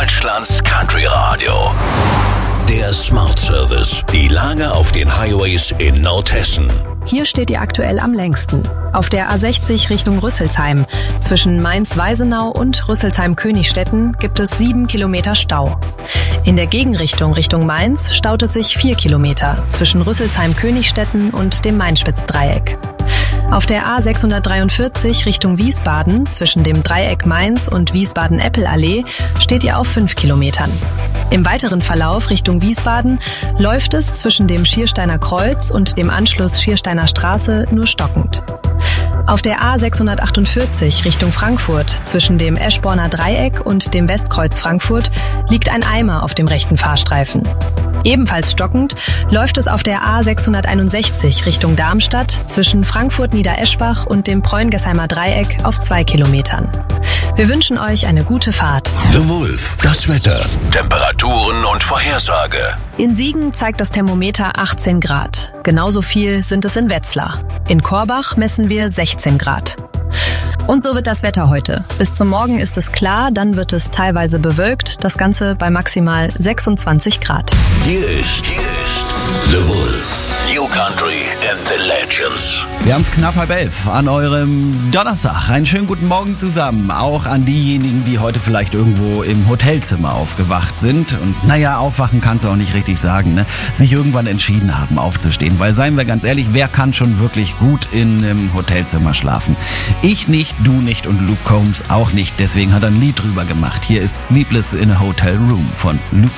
Deutschlands Country Radio. Der Smart Service. Die Lage auf den Highways in Nordhessen. Hier steht ihr aktuell am längsten. Auf der A60 Richtung Rüsselsheim. Zwischen Mainz-Weisenau und Rüsselsheim-Königstetten gibt es 7 Kilometer Stau. In der Gegenrichtung Richtung Mainz staut es sich 4 Kilometer zwischen Rüsselsheim-Königstetten und dem Main-Spitz-Dreieck. Auf der A643 Richtung Wiesbaden zwischen dem Dreieck Mainz und Wiesbaden-Eppel-Allee steht ihr auf 5 Kilometern. Im weiteren Verlauf Richtung Wiesbaden läuft es zwischen dem Schiersteiner Kreuz und dem Anschluss Schiersteiner Straße nur stockend. Auf der A648 Richtung Frankfurt zwischen dem Eschborner Dreieck und dem Westkreuz Frankfurt liegt ein Eimer auf dem rechten Fahrstreifen. Ebenfalls stockend läuft es auf der A661 Richtung Darmstadt zwischen Frankfurt-Niedereschbach und dem Preungesheimer Dreieck auf 2 Kilometern. Wir wünschen euch eine gute Fahrt. The Wolf, das Wetter, Temperaturen und Vorhersage. In Siegen zeigt das Thermometer 18 Grad. Genauso viel sind es in Wetzlar. In Korbach messen wir 16 Grad. Und so wird das Wetter heute. Bis zum Morgen ist es klar, dann wird es teilweise bewölkt. Das Ganze bei maximal 26 Grad. Hier ist The Wolf. New Country and the Legends. Wir haben es knapp 10:30 an eurem Donnerstag. Einen schönen guten Morgen zusammen. Auch an diejenigen, die heute vielleicht irgendwo im Hotelzimmer aufgewacht sind. Und naja, aufwachen kannst du auch nicht richtig sagen, ne? Sich irgendwann entschieden haben aufzustehen. Weil seien wir ganz ehrlich, wer kann schon wirklich gut in einem Hotelzimmer schlafen? Ich nicht, du nicht und Luke Combs auch nicht. Deswegen hat er ein Lied drüber gemacht. Hier ist Sleepless in a Hotel Room von Luke